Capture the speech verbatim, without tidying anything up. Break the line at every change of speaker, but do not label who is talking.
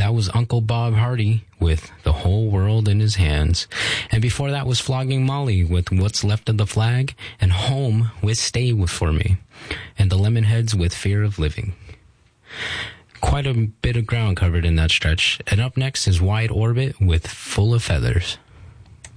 That was Uncle Bob Hardy with The Whole World in His Hands. And before that was Flogging Molly with What's Left of the Flag, and Home with Stay With For Me, and the Lemonheads with Fear of Living. Quite a bit of ground covered in that stretch. And up next is Wide Orbit with Full of Feathers.